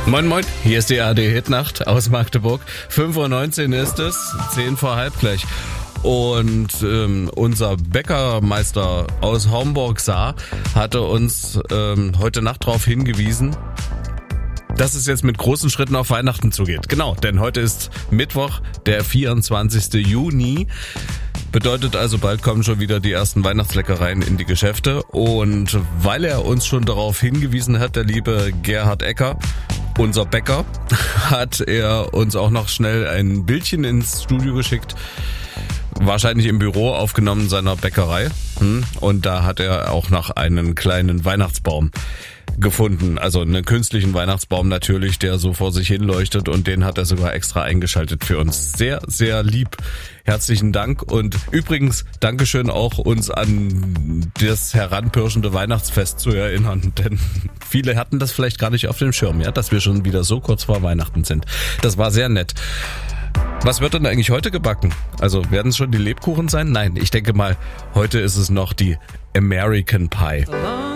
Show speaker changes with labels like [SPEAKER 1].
[SPEAKER 1] Moin Moin, hier ist die ARD-Hitnacht aus Magdeburg. 5:19 Uhr ist es, 10 vor halb gleich. Und unser Bäckermeister aus Homburg-Saar hatte uns heute Nacht darauf hingewiesen, dass es jetzt mit großen Schritten auf Weihnachten zugeht. Genau, denn heute ist Mittwoch, der 24. Juni. Bedeutet also, bald kommen schon wieder die ersten Weihnachtsleckereien in die Geschäfte. Und weil er uns schon darauf hingewiesen hat, der liebe Gerhard Ecker, unser Bäcker, hat er uns auch noch schnell ein Bildchen ins Studio geschickt. Wahrscheinlich im Büro aufgenommen seiner Bäckerei. Und da hat er auch noch einen kleinen Weihnachtsbaum gefunden. Also einen künstlichen Weihnachtsbaum natürlich, der so vor sich hin leuchtet, und den hat er sogar extra eingeschaltet für uns. Sehr, sehr lieb. Herzlichen Dank und übrigens Dankeschön auch, uns an das heranpirschende Weihnachtsfest zu erinnern, denn viele hatten das vielleicht gar nicht auf dem Schirm, ja, dass wir schon wieder so kurz vor Weihnachten sind. Das war sehr nett. Was wird denn eigentlich heute gebacken? Also werden es schon die Lebkuchen sein? Nein, ich denke mal, heute ist es noch die American Pie.